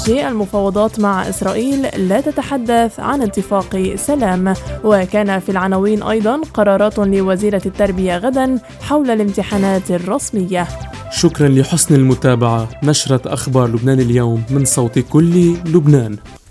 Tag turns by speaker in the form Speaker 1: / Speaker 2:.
Speaker 1: الخارجية المفاوضات مع إسرائيل لا تتحدث عن اتفاق سلام. وكان في العناوين أيضا قرارات لوزيرة التربية غدا حول الامتحانات الرسمية.
Speaker 2: شكرا لحسن المتابعة. نشرة أخبار لبنان اليوم من صوت كل لبنان.